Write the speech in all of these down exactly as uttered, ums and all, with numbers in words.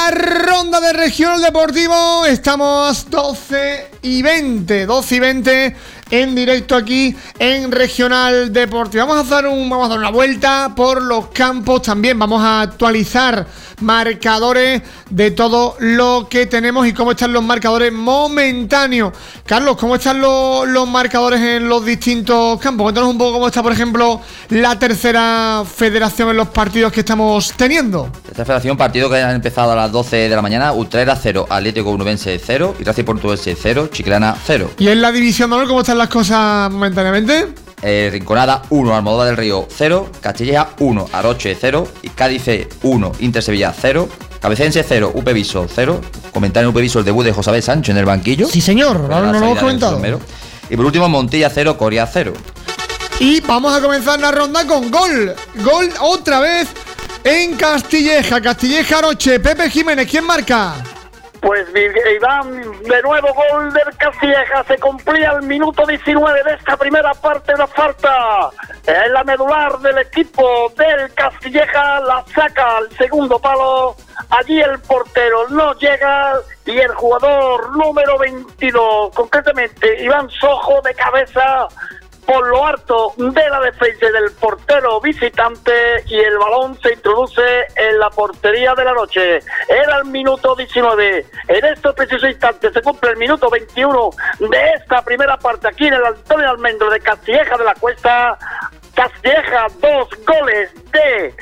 la ronda de Regional Deportivo. Estamos doce y veinte, doce y veinte en directo aquí en Regional Deportivo. Vamos a hacer un, vamos a dar una vuelta por los campos también. Vamos a actualizar marcadores de todo lo que tenemos y cómo están los marcadores momentáneos. Carlos, ¿cómo están los, los marcadores en los distintos campos? Cuéntanos un poco cómo está, por ejemplo, la tercera federación en los partidos que estamos teniendo. Esta federación, partido que han empezado a las doce de la mañana: Utrera cero, Atlético Onubense cero, Racing Portuense cero, Chiclana cero. ¿Y en la división de honor cómo están las cosas momentáneamente? Eh, Rinconada uno, Almodóvar del Río cero, Castilleja uno, Aroche cero, y Cádiz uno, Inter Sevilla cero, Cabecense cero, U P Viso cero. Comentario en U P Viso el debut de José Abel Sancho en el banquillo. Sí, señor, ahora no lo hemos comentado. Y por último, Montilla cero, Coria cero. Y vamos a comenzar la ronda con gol. Gol otra vez en Castilleja. Castilleja Aroche. Pepe Jiménez, ¿quién marca? Pues Iván, de nuevo gol del Castilleja. Se cumplía el minuto diecinueve de esta primera parte de falta. En la medular del equipo del Castilleja la saca al segundo palo. Allí el portero no llega y el jugador número veintidós, concretamente Iván Sojo, de cabeza por lo harto de la defensa del portero visitante, y el balón se introduce en la portería de la noche. Era el minuto diecinueve. En estos precisos instantes se cumple el minuto veintiuno de esta primera parte aquí en el Antonio Almendro de Castilleja de la Cuesta. Castilleja, dos goles de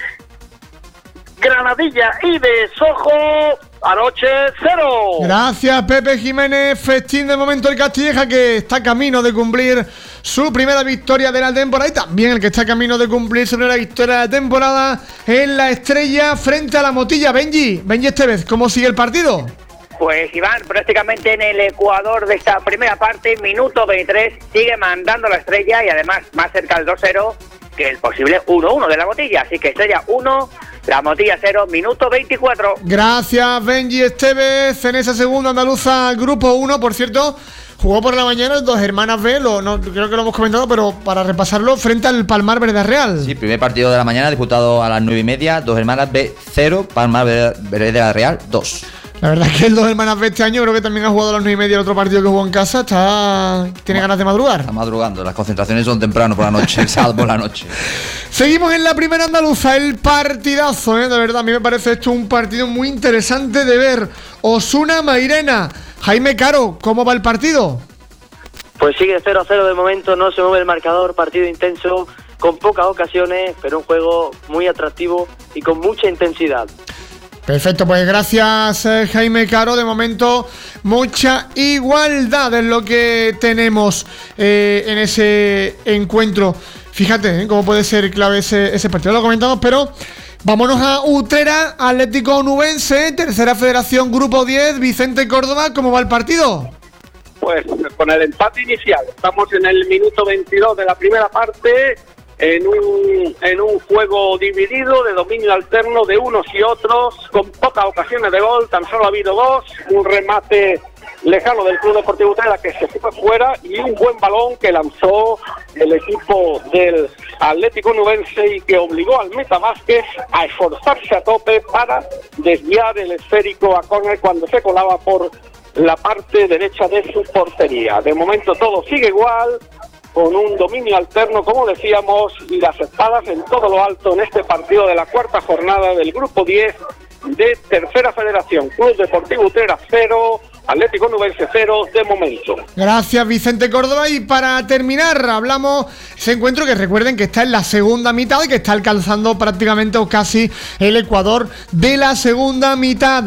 Granadilla y de Sojo. Aroche cero. Gracias, Pepe Jiménez. Festín de momento el Castilleja, que está camino de cumplir su primera victoria de la temporada, y también el que está camino de cumplir su primera victoria de la temporada en la Estrella frente a la Motilla. Benji, Benji Estevez, ¿cómo sigue el partido? Pues Iván, prácticamente en el ecuador de esta primera parte, minuto veintitrés, sigue mandando la Estrella, y además más cerca del dos cero que el posible uno uno de la Motilla. Así que Estrella uno, la Motilla cero, minuto veinticuatro. Gracias, Benji Estevez. En esa segunda andaluza, grupo uno, por cierto, jugó por la mañana el Dos Hermanas B, lo, no, creo que lo hemos comentado, pero para repasarlo, frente al Palmar Verde Real. Sí, primer partido de la mañana, disputado a las nueve y media. Dos Hermanas B cero, Palmar Verde Real dos. La verdad es que el Dos Hermanas B este año creo que también ha jugado a las nueve y media el otro partido que jugó en casa. Está Tiene ganas de madrugar. Está madrugando, las concentraciones son temprano por la noche, el sábado por la noche. Seguimos en la primera andaluza, el partidazo, ¿eh? De verdad, a mí me parece esto un partido muy interesante de ver. Osuna Mairena. Jaime Caro, ¿cómo va el partido? Pues sigue cero a cero de momento, no se mueve el marcador, partido intenso, con pocas ocasiones, pero un juego muy atractivo y con mucha intensidad. Perfecto, pues gracias, eh, Jaime Caro. De momento, mucha igualdad es lo que tenemos eh, en ese encuentro. Fíjate eh, cómo puede ser clave ese, ese partido, lo comentamos, pero vámonos a Utrera, Atlético Onubense, tercera federación, grupo diez, Vicente Córdoba, ¿cómo va el partido? Pues con el empate inicial, estamos en el minuto veintidós de la primera parte, en un, en un juego dividido de dominio alterno de unos y otros, con pocas ocasiones de gol, tan solo ha habido dos, un remate lejano del Club Deportivo Utrera que se fue fuera, y un buen balón que lanzó el equipo del Atlético Onubense y que obligó al Meta Vázquez a esforzarse a tope para desviar el esférico a córner cuando se colaba por la parte derecha de su portería. De momento todo sigue igual, con un dominio alterno, como decíamos, y las espadas en todo lo alto en este partido de la cuarta jornada del grupo diez de Tercera Federación. Club Deportivo Utrera cero, Atlético Onubense cero de momento. Gracias, Vicente Córdoba. Y para terminar, hablamos ese encuentro que recuerden que está en la segunda mitad y que está alcanzando prácticamente o casi el ecuador de la segunda mitad.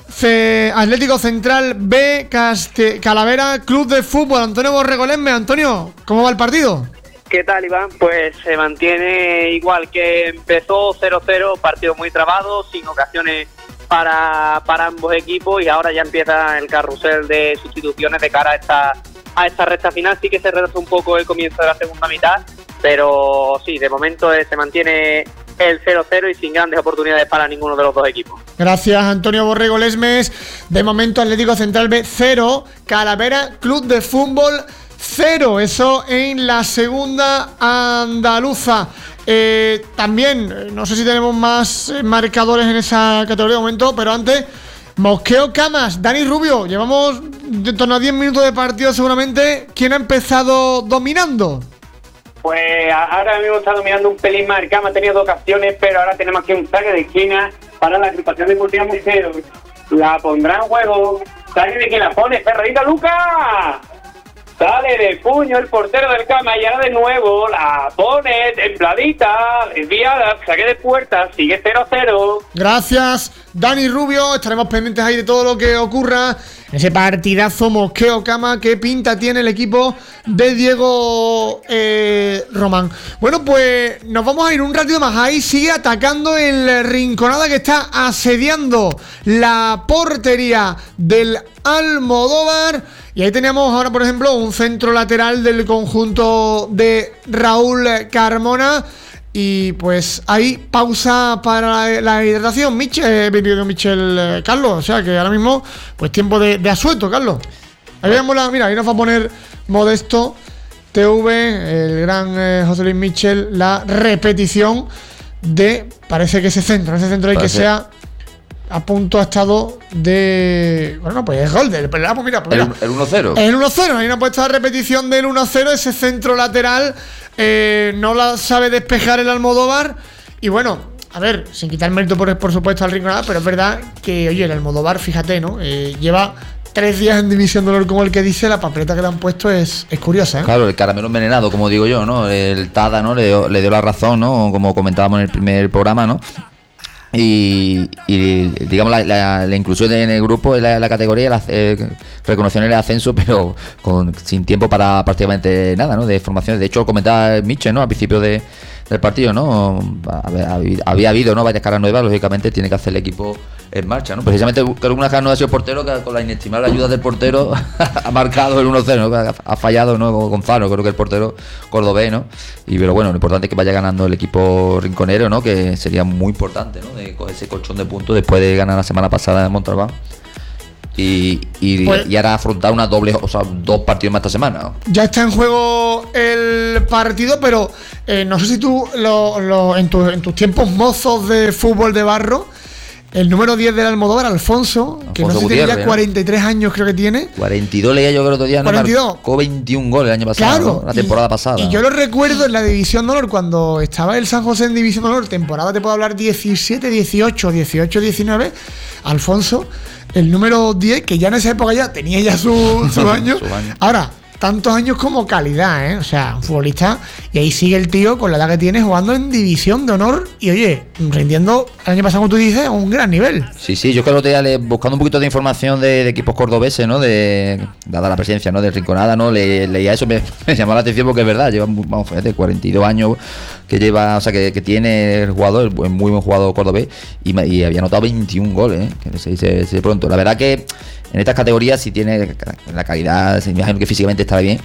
C- Atlético Central B, Caste- Calavera, Club de Fútbol. Antonio Borregolesme. Antonio, ¿cómo va el partido? ¿Qué tal, Iván? Pues se mantiene igual que empezó, cero cero, partido muy trabado, sin ocasiones para, para ambos equipos, y ahora ya empieza el carrusel de sustituciones de cara a esta, a esta recta final. Sí que se retrasa un poco el comienzo de la segunda mitad, pero sí, de momento eh, se mantiene el cero cero y sin grandes oportunidades para ninguno de los dos equipos. Gracias, Antonio Borrego Lesmes. De momento, Atlético Central B cero, Calavera, Club de Fútbol cero. Eso en la segunda andaluza. Eh, también, no sé si tenemos más marcadores en esa categoría de momento, pero antes Mosqueo Camas, Dani Rubio, llevamos en torno a diez minutos de partido seguramente. ¿Quién ha empezado dominando? Pues ahora mismo está dominando un pelín más el Cama, ha tenido dos ocasiones, pero ahora tenemos aquí un saque de esquina para la agrupación deportiva Mosqueo. La pondrá en juego. Saque de quien la pone, Ferreira Lucas. Sale de puño el portero del Cama y ahora de nuevo la pone templadita, desviada, saque de puerta, sigue cero a cero. Gracias, Dani Rubio. Estaremos pendientes ahí de todo lo que ocurra en ese partidazo Mosqueo Cama. ¿Qué pinta tiene el equipo de Diego eh, Román? Bueno, pues nos vamos a ir un ratito más. Ahí sigue atacando el Rinconada, que está asediando la portería del Almodóvar. Y ahí teníamos ahora, por ejemplo, un centro lateral del conjunto de Raúl Carmona. Y pues ahí pausa para la, la hidratación. Michel, eh, Michel eh, Carlos. O sea que ahora mismo, pues tiempo de, de asueto, Carlos. Ahí vemos la, mira, ahí nos va a poner Modesto T V, el gran eh, José Luis Michel, la repetición de, parece que ese centro, ese centro hay que sea... A punto ha estado de... Bueno, pues es gol del... Pues mira, pues mira. El, el uno cero. El uno cero. Ahí nos ha puesto la repetición del uno cero. Ese centro lateral eh, no la sabe despejar el Almodóvar. Y bueno, a ver, sin quitar mérito por, por supuesto al Rinconada, pero es verdad que, oye, el Almodóvar, fíjate, ¿no? Eh, lleva tres días en División de Honor, como el que dice. La papeleta que le han puesto es, es curiosa, ¿eh? Claro, el caramelo envenenado, como digo yo, ¿no? El Tada, ¿no? Le dio, le dio la razón, ¿no? Como comentábamos en el primer programa, ¿no? Y, y digamos la, la, la inclusión en el grupo en la, la categoría la, eh, reconoció en el ascenso, pero con, sin tiempo para prácticamente nada, ¿no? De formación. De hecho, comentaba Michel, ¿no? Al principio de, del partido, ¿no? Había, había habido, ¿no? Varias caras nuevas, lógicamente tiene que hacer el equipo en marcha, ¿no? Precisamente creo que una cara nueva ha sido el portero, que con la inestimable ayuda del portero ha marcado el uno cero, ¿no? Ha fallado, ¿no? Gonzalo, creo que el portero cordobés, ¿no? Y pero bueno, lo importante es que vaya ganando el equipo rinconero, ¿no? Que sería muy importante, ¿no? De coger ese colchón de puntos después de ganar la semana pasada en Montalbán. Y, y, pues, y ahora afrontar una doble, o sea, dos partidos más esta semana, ¿no? Ya está en juego el partido, pero eh, no sé si tú lo, lo, en, tu, en tus tiempos mozos de fútbol de barro, el número diez del Almodóvar, Alfonso, Alfonso que no sé si tiene ya cuarenta y tres años, creo que tiene. cuarenta y dos leía yo creo que otro día, ¿no? cuarenta y dos. Marcó veintiún goles el año pasado, claro, ¿no? La temporada y, pasada. Y yo lo recuerdo en la División de Honor, cuando estaba el San José en División de Honor, temporada te puedo hablar diecisiete, dieciocho, dieciocho, diecinueve, Alfonso, el número diez, que ya en esa época ya tenía ya sus su años. Su año. Ahora, tantos años como calidad, ¿eh? O sea, un futbolista. Y ahí sigue el tío con la edad que tiene jugando en División de Honor. Y oye, rindiendo el año pasado, como tú dices, a un gran nivel. Sí, sí, yo creo que le, buscando un poquito de información de, de equipos cordobeses, ¿no? De, dada la presencia, ¿no? Del Rinconada, ¿no? Le, leía eso, me, me llamó la atención porque es verdad, lleva, vamos, fíjate, cuarenta y dos años que lleva, o sea, que, que tiene el jugador, el muy buen jugador cordobés, y, y había anotado veintiún goles, ¿eh? Que se dice, se dice pronto. La verdad que en estas categorías si tiene la calidad, se imagino que físicamente estará bien.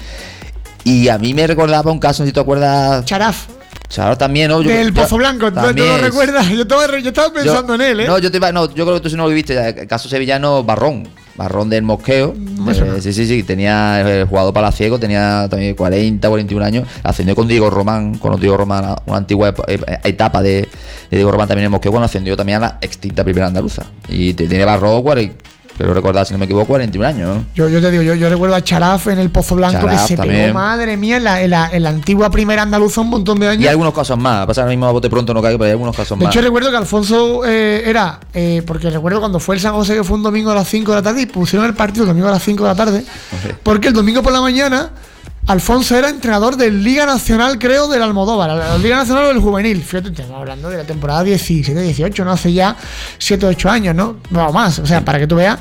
Y a mí me recordaba un caso, si te acuerdas, Charaf. Charaf también, ¿no? Yo, del Pozo Blanco, ¿tú lo recuerdas? Yo estaba, yo estaba pensando yo, en él, ¿eh? No, yo, te, no, yo creo que tú sí no lo viviste. El caso sevillano, Barrón. Barrón del Mosqueo. Eh, sí, sí, sí. Tenía el jugador palaciego, tenía también cuarenta, cuarenta y un años. Ascendió con Diego Román, con Diego Román, una antigua etapa de, de Diego Román también en el Mosqueo, cuando ascendió también a la extinta primera andaluza. Y tiene Barrón, pero recordar, si no me equivoco, cuarenta y un años, ¿no? Yo, yo te digo, yo, yo recuerdo a Charaf en el Pozo Blanco, Charaf, que se también pegó, madre mía, en la, en, la, en la antigua primera andaluza un montón de años. Y algunos casos más, a pasar ahora mismo a bote pronto no caigo, pero hay algunos casos de más. De hecho, recuerdo que Alfonso eh, era, eh, porque recuerdo cuando fue el San José, que fue un domingo a las cinco de la tarde, y pusieron el partido domingo a las cinco de la tarde, okay, porque el domingo por la mañana Alfonso era entrenador del Liga Nacional, creo, del Almodóvar, la Liga Nacional o del Juvenil. Fíjate, estamos hablando de la temporada diecisiete dieciocho, ¿no? Hace ya siete ocho años, ¿no? No más, o sea, para que tú veas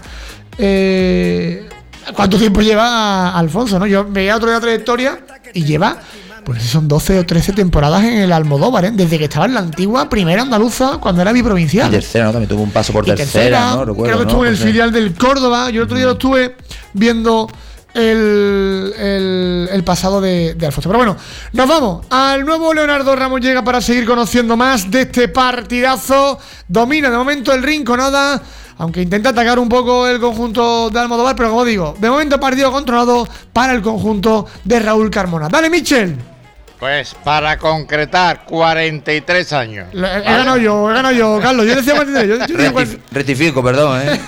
Eh, ¿cuánto tiempo lleva Alfonso, no? Yo veía otro de la trayectoria y lleva, pues son doce o trece temporadas en el Almodóvar, ¿eh? Desde que estaba en la antigua primera andaluza, cuando era biprovincial. Y tercera, ¿no? También tuvo un paso por tercera, tercera, ¿no? Recuerdo, creo que estuvo, ¿no?, en el pues filial del Córdoba. Yo el otro día lo estuve viendo el, el, el pasado de, de Alfonso. Pero bueno, nos vamos al nuevo Leonardo Ramos. Llega para seguir conociendo más de este partidazo. Domina de momento el Rinconada, aunque intenta atacar un poco el conjunto de Almodóvar, pero como digo, de momento partido controlado para el conjunto de Raúl Carmona. Dale, Michel. Pues para concretar, cuarenta y tres años. He ¿vale? ganado yo, he ganado yo, Carlos. Yo decía cuarenta y tres. Yo, yo Rectif cuarenta... Rectifico, perdón, ¿eh?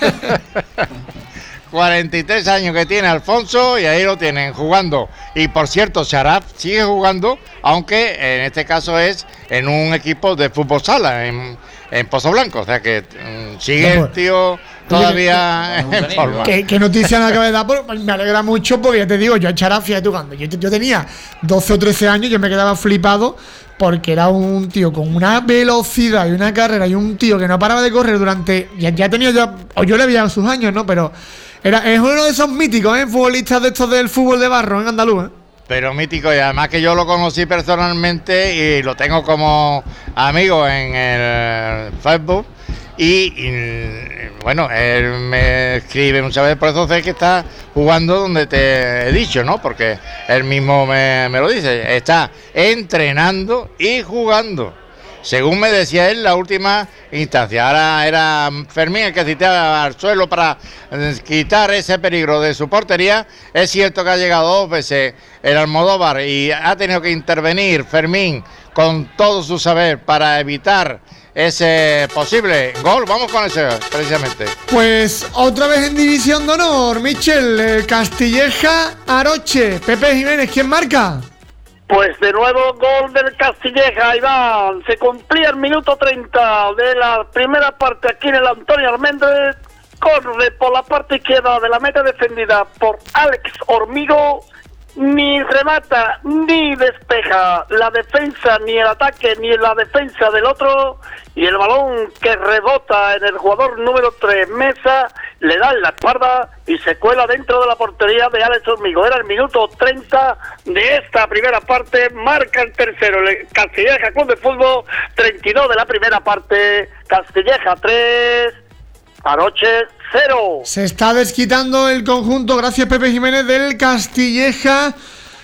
cuarenta y tres años que tiene Alfonso y ahí lo tienen jugando. Y por cierto, Sharaf sigue jugando, aunque en este caso es en un equipo de fútbol sala, en, en Pozo Blanco. O sea que um, sigue el tío todavía en forma. ¿Qué, qué noticia me acaba de dar? Pues me alegra mucho porque ya te digo, yo a Sharaf, fíjate, cuando yo, yo tenía doce o trece años, yo me quedaba flipado porque era un tío con una velocidad y una carrera y un tío que no paraba de correr durante... Ya, ya tenía ya... O yo le veía sus años, ¿no? Pero... Era, es uno de esos míticos, ¿eh? Futbolistas de estos del fútbol de barro en andaluz, ¿eh? Pero mítico, y además que yo lo conocí personalmente y lo tengo como amigo en el Facebook. Y, y bueno, él me escribe muchas veces, por eso sé que está jugando donde te he dicho, ¿no? Porque él mismo me, me lo dice, está entrenando y jugando. Según me decía él, la última instancia. Ahora era Fermín el que citaba al suelo para quitar ese peligro de su portería. Es cierto que ha llegado dos veces el Almodóvar y ha tenido que intervenir Fermín con todo su saber para evitar ese posible gol. Vamos con ese, precisamente. Pues otra vez en División de Honor, Michel, eh, Castilleja, Aroche, Pepe Jiménez, ¿quién marca? Pues de nuevo gol del Castilleja, Iván. Se cumplía el minuto treinta de la primera parte aquí en el Antonio Arméndez. Corre por la parte izquierda de la meta defendida por Alex Hormigo. Ni remata ni despeja la defensa, ni el ataque, ni la defensa del otro. Y el balón que rebota en el jugador número tres, Mesa, le da en la espalda y se cuela dentro de la portería de Alex Hormigo. Era el minuto treinta de esta primera parte. Marca el tercero el Castilleja Club de Fútbol, treinta y dos de la primera parte. Castilleja tres, Aroche cero. Se está desquitando el conjunto, gracias Pepe Jiménez, del Castilleja.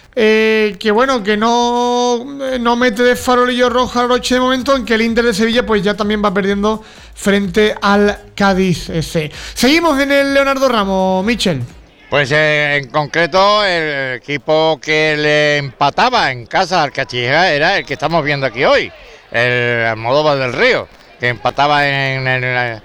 Eh, que bueno, que no, no mete de farolillo rojo a Aroche de momento, en que el Inter de Sevilla pues ya también va perdiendo frente al Cádiz F C. Seguimos en el Leonardo Ramos, Michel. Pues eh, en concreto el equipo que le empataba en casa al Castilleja era el que estamos viendo aquí hoy, el Almodóvar del Río, que empataba en el, el,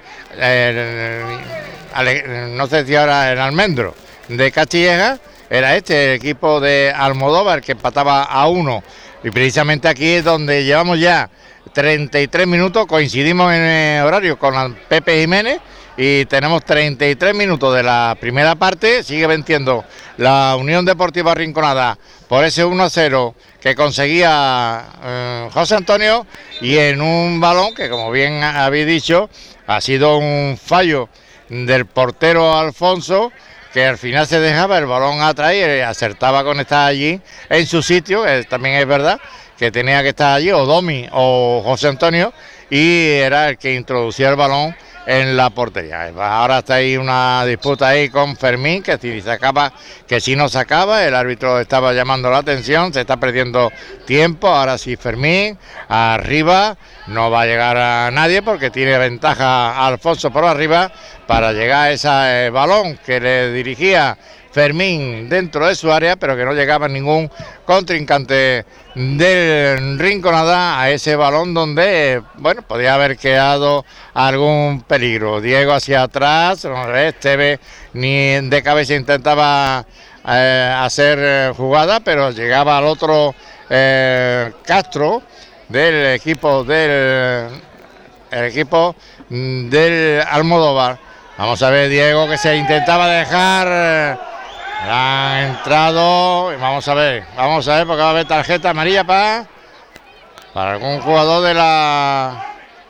el, el no sé si ahora el Almendro de Castilleja. Era este, el equipo de Almodóvar, que empataba a uno. Y precisamente aquí es donde llevamos ya treinta y tres minutos, coincidimos en el horario con Pepe Jiménez y tenemos treinta y tres minutos de la primera parte. Sigue venciendo la Unión Deportiva Rinconada por ese uno a cero que conseguía eh, José Antonio, y en un balón que, como bien habéis dicho, ha sido un fallo del portero Alfonso, que al final se dejaba el balón atrás y acertaba con estar allí en su sitio. Eh, también es verdad que tenía que estar allí o Domi o José Antonio, y era el que introducía el balón en la portería. Ahora está ahí una disputa ahí con Fermín, que si sacaba, que si no sacaba, el árbitro estaba llamando la atención, se está perdiendo tiempo. Ahora sí Fermín, arriba, no va a llegar a nadie porque tiene ventaja a Alfonso por arriba para llegar a ese eh, balón que le dirigía Fermín dentro de su área, pero que no llegaba ningún contrincante del Rinconada a ese balón donde, bueno, podía haber quedado algún peligro. Diego hacia atrás, Esteve ni de cabeza intentaba eh, hacer eh, jugada, pero llegaba al otro eh, Castro del equipo del el equipo del Almodóvar. Vamos a ver Diego, que se intentaba dejar. Ha entrado, vamos a ver, vamos a ver, porque va a haber tarjeta amarilla para, para algún jugador de la...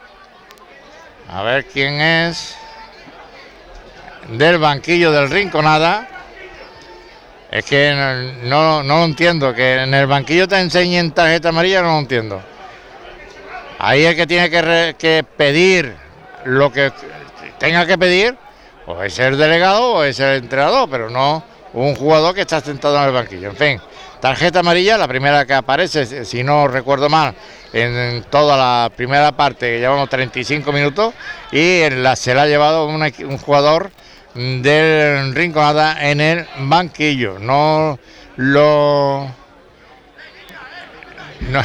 A ver quién es. Del banquillo del Rinconada. Es que no, no lo entiendo, que en el banquillo te enseñen tarjeta amarilla, no lo entiendo. Ahí el que tiene que, re, que pedir lo que tenga que pedir, o es el delegado o es el entrenador, pero no un jugador que está sentado en el banquillo. En fin, tarjeta amarilla, la primera que aparece, si no recuerdo mal, en toda la primera parte, que llevamos treinta y cinco minutos, y en la, se la ha llevado un, un jugador del Rinconada en el banquillo. No lo no,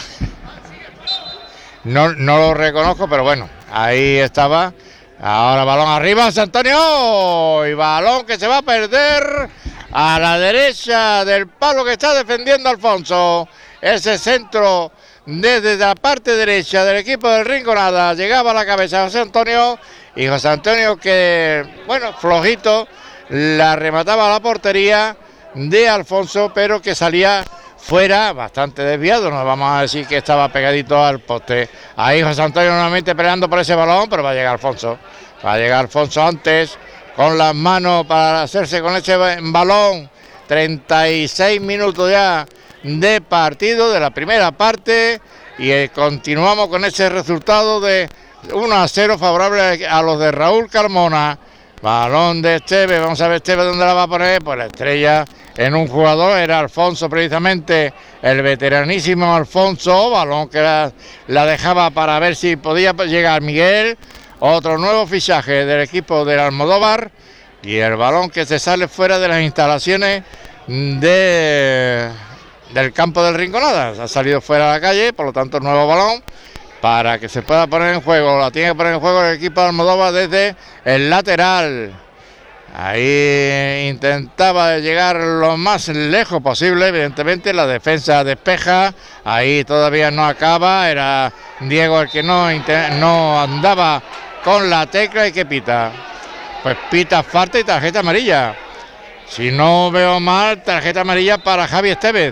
no, no lo reconozco, pero bueno, ahí estaba. Ahora balón arriba, José Antonio, y balón que se va a perder a la derecha del palo que está defendiendo Alfonso. Ese centro desde la parte derecha del equipo del Rinconada, llegaba a la cabeza de José Antonio, y José Antonio que, bueno, flojito, la remataba a la portería de Alfonso, pero que salía fuera, bastante desviado, no vamos a decir que estaba pegadito al poste. Ahí José Antonio nuevamente peleando por ese balón, pero va a llegar Alfonso, va a llegar Alfonso antes, con las manos para hacerse con ese balón. treinta y seis minutos ya de partido de la primera parte, y eh, continuamos con ese resultado de uno a cero favorable a los de Raúl Carmona. Balón de Esteve, vamos a ver Esteve dónde la va a poner, pues la estrella en un jugador, era Alfonso precisamente, el veteranísimo Alfonso, balón que la, la dejaba para ver si podía llegar Miguel, otro nuevo fichaje del equipo del Almodóvar, y el balón que se sale fuera de las instalaciones de, del campo del Rinconada, ha salido fuera a la calle, por lo tanto nuevo balón, para que se pueda poner en juego, la tiene que poner en juego el equipo de Almodóvar desde el lateral. Ahí intentaba llegar lo más lejos posible, evidentemente la defensa despeja, ahí todavía no acaba, era Diego el que no, no andaba con la tecla y que pita. Pues pita falta y tarjeta amarilla. Si no veo mal, tarjeta amarilla para Javi Estevez,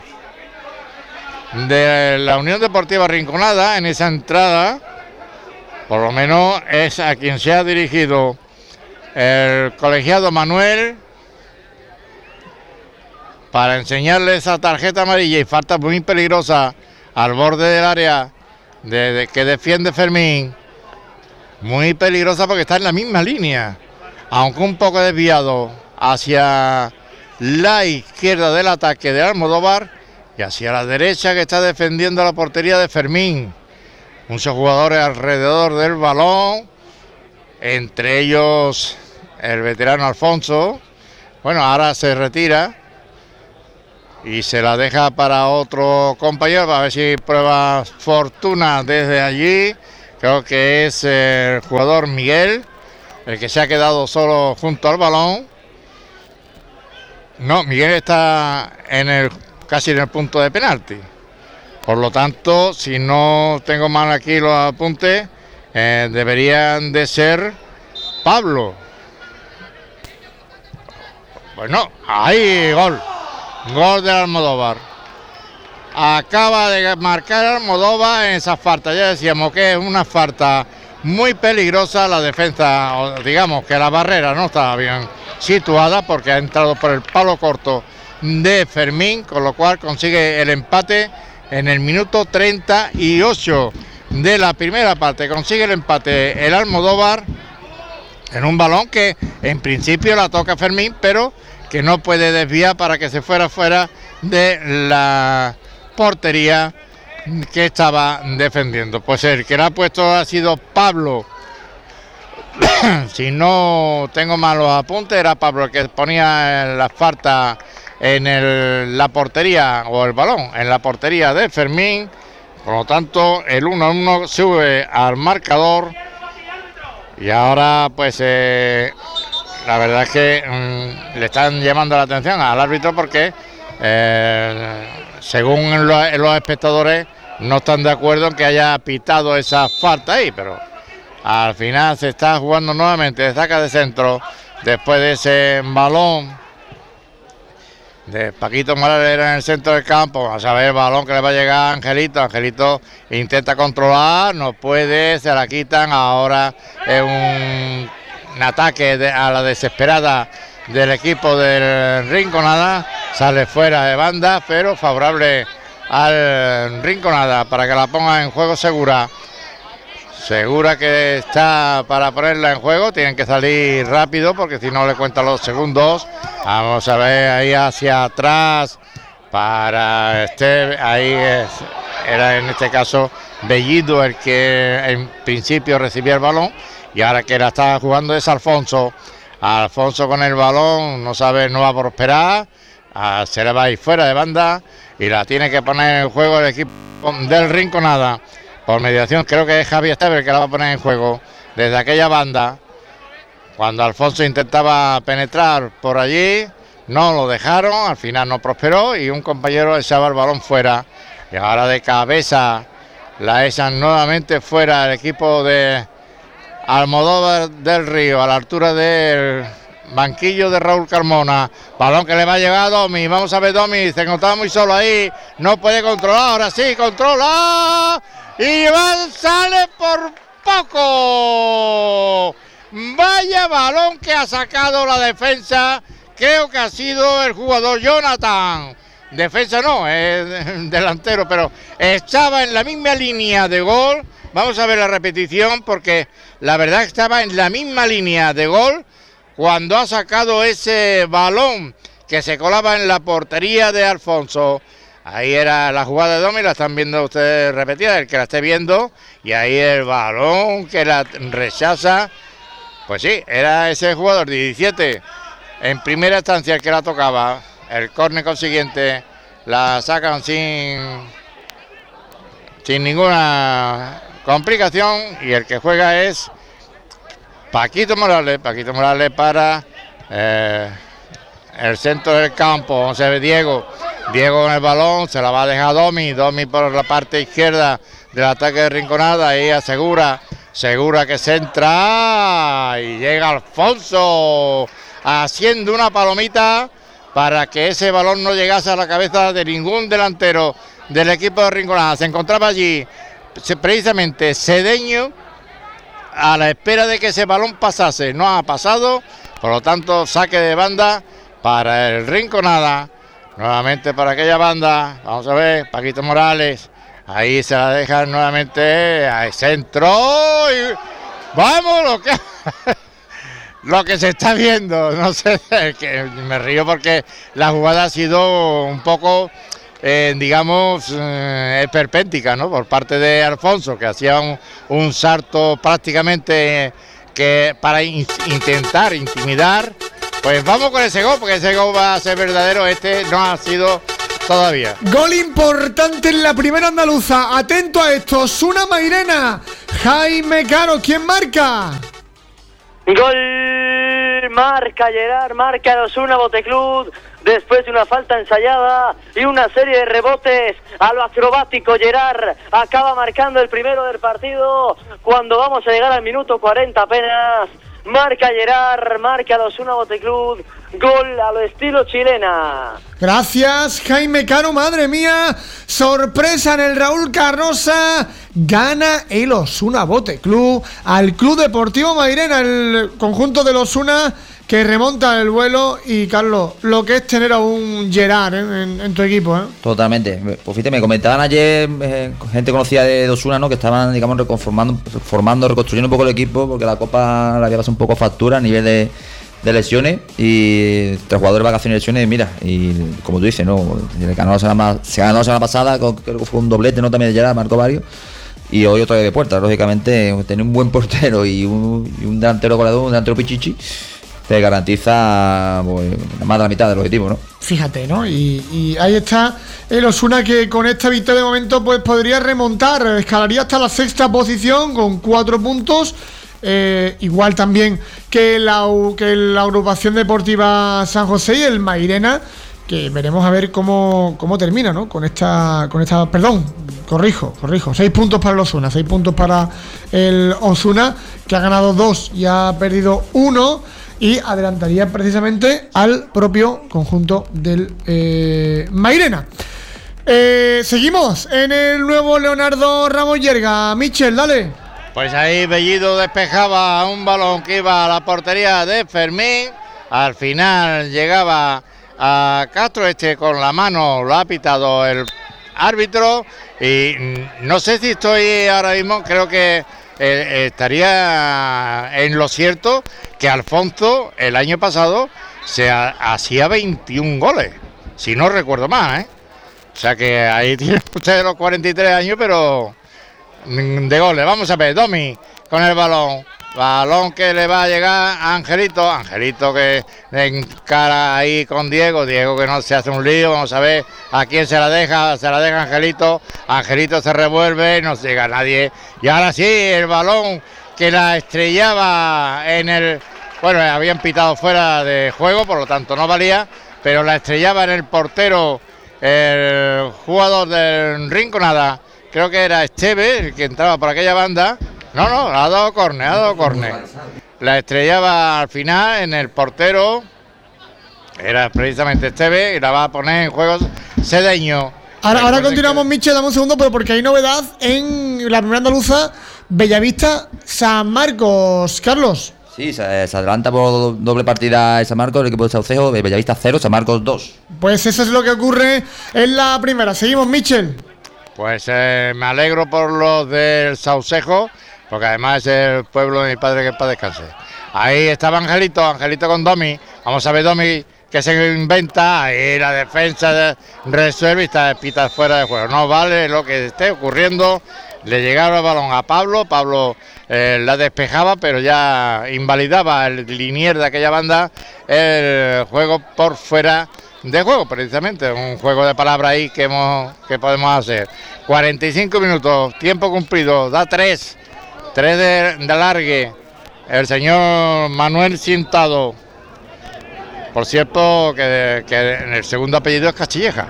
de la Unión Deportiva Rinconada, en esa entrada, por lo menos es a quien se ha dirigido el colegiado Manuel para enseñarle esa tarjeta amarilla y falta muy peligrosa al borde del área de, de, que defiende Fermín, muy peligrosa porque está en la misma línea, aunque un poco desviado hacia la izquierda del ataque de Almodóvar y hacia la derecha que está defendiendo la portería de Fermín. Muchos jugadores alrededor del balón, entre ellos el veterano Alfonso. Bueno, ahora se retira y se la deja para otro compañero, a ver si prueba fortuna desde allí. Creo que es el jugador Miguel, el que se ha quedado solo junto al balón. No, Miguel está en el casi en el punto de penalti. Por lo tanto, si no tengo mal aquí los apuntes, eh, deberían de ser Pablo. Bueno, ahí gol. Gol de Almodóvar. Acaba de marcar Almodóvar en esa falta. Ya decíamos que es una falta muy peligrosa. La defensa, o digamos que la barrera no estaba bien situada porque ha entrado por el palo corto de Fermín, con lo cual consigue el empate en el minuto treinta y ocho de la primera parte. Consigue el empate el Almodóvar en un balón que en principio la toca Fermín, pero que no puede desviar para que se fuera fuera de la portería que estaba defendiendo. Pues el que la ha puesto ha sido Pablo. Si no tengo malos apuntes, era Pablo el que ponía la falta en el, la portería, o el balón en la portería de Fermín. Por lo tanto, el uno a uno sube al marcador. Y ahora pues eh, la verdad es que mmm, le están llamando la atención al árbitro porque eh, según los, los espectadores no están de acuerdo en que haya pitado esa falta ahí, pero al final se está jugando nuevamente, saca de centro después de ese balón de Paquito Morales en el centro del campo. Vamos a ver el balón que le va a llegar a Angelito. Angelito intenta controlar, no puede, se la quitan. Ahora es un, un ataque de, a la desesperada del equipo del Rinconada. Sale fuera de banda, pero favorable al Rinconada para que la ponga en juego Segura. Segura que está para ponerla en juego, tienen que salir rápido porque si no le cuentan los segundos. Vamos a ver ahí hacia atrás para este, ahí es, era en este caso Bellido el que en principio recibía el balón y ahora que la está jugando es Alfonso. Alfonso con el balón, no sabe, no va a prosperar, ah, se le va a ir fuera de banda y la tiene que poner en juego el equipo del Rinconada. Por mediación, creo que es Javi Esteves el que la va a poner en juego desde aquella banda. Cuando Alfonso intentaba penetrar por allí, no lo dejaron, al final no prosperó y un compañero echaba el balón fuera. Y ahora de cabeza la echan nuevamente fuera el equipo de Almodóvar del Río, a la altura del banquillo de Raúl Carmona. Balón que le va a llegar a Domi. Vamos a ver Domi, se encontraba muy solo ahí, no puede controlar, ahora sí, controla. Y Iván sale por poco. Vaya balón que ha sacado la defensa. Creo que ha sido el jugador Jonathan. Defensa no, es delantero, pero estaba en la misma línea de gol. Vamos a ver la repetición porque la verdad que estaba en la misma línea de gol cuando ha sacado ese balón que se colaba en la portería de Alfonso. Ahí era la jugada de Domi, la están viendo ustedes repetida, el que la esté viendo, y ahí el balón que la rechaza. Pues sí, era ese jugador de diecisiete, en primera instancia el que la tocaba. El córner consiguiente la sacan sin, sin ninguna complicación, y el que juega es Paquito Morales. Paquito Morales para eh, el centro del campo. Vamos a ver Diego. Diego con el balón, se la va a dejar Domi. Domi por la parte izquierda del ataque de Rinconada. Ahí asegura, segura que se entra. Y llega Alfonso haciendo una palomita para que ese balón no llegase a la cabeza de ningún delantero del equipo de Rinconada. Se encontraba allí precisamente Cedeño a la espera de que ese balón pasase. No ha pasado, por lo tanto saque de banda para el Rinconada. Nuevamente para aquella banda, vamos a ver, Paquito Morales, ahí se la dejan nuevamente al centro y vamos, lo que, lo que se está viendo, no sé, que me río porque la jugada ha sido un poco, eh, digamos, eh, esperpéntica, ¿no? Por parte de Alfonso, que hacía un, un salto prácticamente que para in, intentar intimidar. Pues vamos con ese gol, porque ese gol va a ser verdadero. Este no ha sido todavía. Gol importante en la primera andaluza. Atento a esto. Osuna Mairena. Jaime Caro, ¿quién marca? Gol. Marca Gerard, marca el Osuna Boteclub. Después de una falta ensayada y una serie de rebotes a lo acrobático, Gerard acaba marcando el primero del partido cuando vamos a llegar al minuto cuarenta apenas. Marca Gerard, marca el Osuna Boteclub, gol a lo estilo chilena. Gracias, Jaime Caro, madre mía. Sorpresa en el Raúl Carrosa. Gana el Osuna Boteclub al Club Deportivo Mairena, el conjunto del Osuna que remonta el vuelo. Y Carlos, lo que es tener a un Gerard ¿eh? en, en tu equipo, ¿eh? Totalmente. Pues fíjate, me comentaban ayer eh, gente conocida de Osuna, ¿no? Que estaban, digamos, reconformando, formando, reconstruyendo un poco el equipo, porque la Copa le había pasado un poco factura a nivel de, de lesiones, y tres jugadores de vacaciones y lesiones, y mira, y como tú dices, ¿no? Se ganó la semana, se ganó la semana pasada, creo que fue un doblete, ¿no? También de Gerard, marcó varios. Y hoy otra vez de puerta, lógicamente, tener un buen portero y un, y un delantero goleador, un delantero pichichi, te garantiza pues, más de la mitad del objetivo, ¿no? Fíjate, ¿no? Y, y ahí está el Osuna, que con esta victoria de momento pues podría remontar, escalaría hasta la sexta posición con cuatro puntos. Eh, igual también que la, que la agrupación deportiva San José y el Mairena, que veremos a ver cómo, cómo termina, ¿no? Con esta, con esta, perdón, corrijo, corrijo, seis puntos para el Osuna, seis puntos para el Osuna, que ha ganado dos y ha perdido uno, y adelantaría precisamente al propio conjunto del eh, Mairena. Eh, seguimos en el nuevo Leonardo Ramos Yerga. Michel, dale. Pues ahí Bellido despejaba un balón que iba a la portería de Fermín. Al final llegaba a Castro, este con la mano lo ha pitado el árbitro. Y no sé si estoy ahora mismo, creo que eh, estaría en lo cierto que Alfonso el año pasado se ha, hacía veintiún goles, si no recuerdo mal, ¿eh? O sea que ahí tienen ustedes los cuarenta y tres años, pero de goles. Vamos a ver, Domi con el balón. balón que le va a llegar a Angelito, Angelito que encara ahí con Diego, Diego que no se hace un lío, vamos a ver a quién se la deja, se la deja Angelito, Angelito se revuelve, no llega a nadie, y ahora sí, el balón que la estrellaba en el, bueno, habían pitado fuera de juego, por lo tanto no valía, pero la estrellaba en el portero, el jugador del Rinconada, creo que era Esteve, el que entraba por aquella banda. No, no, ha dado córner, ha dado córner. La estrellaba al final en el portero, era precisamente Esteve, y la va a poner en juego Cedeño. Ahora, ahora continuamos, que... Michel, dame un segundo, pero porque hay novedad en la primera andaluza, Bellavista, San Marcos, Carlos. Sí, se, se adelanta por doble partida el San Marcos, el equipo de Saucejo, Bellavista cero, San Marcos dos. Pues eso es lo que ocurre en la primera. Seguimos, Michel. Pues eh, me alegro por los del Saucejo, porque además es el pueblo de mi padre, que para descanse. Ahí estaba Angelito, Angelito con Domi. Vamos a ver Domi que se inventa. Ahí la defensa resuelve y está pita fuera de juego. No vale lo que esté ocurriendo. Le llegaba el balón a Pablo, Pablo eh, la despejaba, pero ya invalidaba el linier de aquella banda el juego por fuera de juego, precisamente. Un juego de palabras ahí que, hemos, que podemos hacer. cuarenta y cinco minutos, tiempo cumplido, da tres. Tres de, de alargue, el señor Manuel Cintado. Por cierto, que, que en el segundo apellido es Castilleja.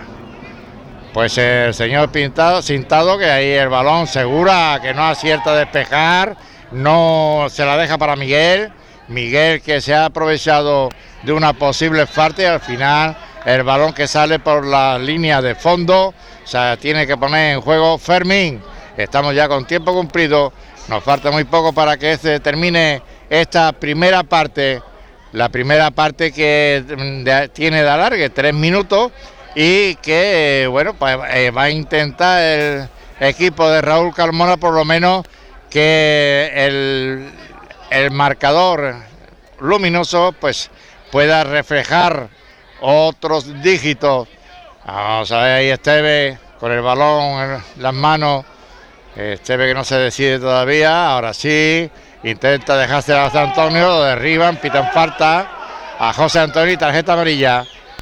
Pues el señor Pintado, Cintado, que ahí el balón segura, que no acierta a despejar, no se la deja para Miguel. Miguel que se ha aprovechado de una posible falta y al final el balón que sale por la línea de fondo, o sea, tiene que poner en juego Fermín. Estamos ya con tiempo cumplido. Nos falta muy poco para que se termine esta primera parte, la primera parte que de, tiene de alargue, tres minutos, y que, bueno, pues eh, va a intentar el equipo de Raúl Carmona por lo menos que el, el marcador luminoso pues pueda reflejar otros dígitos. Vamos a ver ahí Esteve con el balón en las manos. Esteve que no se decide todavía, ahora sí, intenta dejarse a José Antonio, lo derriban, pitan falta a José Antonio y tarjeta amarilla.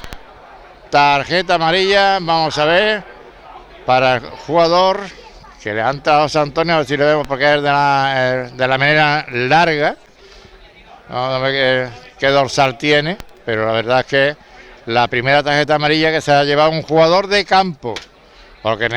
Tarjeta amarilla, vamos a ver, para el jugador que le ha entrado a José Antonio, a ver si lo vemos porque es de la, de la manera larga. Vamos a ver qué, qué dorsal tiene, pero la verdad es que la primera tarjeta amarilla que se ha llevado un jugador de campo, porque